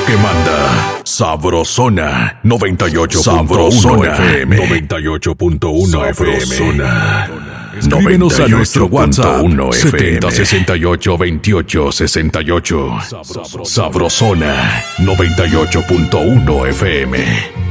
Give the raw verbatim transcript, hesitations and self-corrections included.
que manda. Sabrosona noventa y ocho punto uno F M. noventa y ocho punto uno F M. Escríbenos a nuestro WhatsApp setenta sesenta y ocho veintiocho sesenta y ocho. Sabrosona noventa y ocho punto uno F M.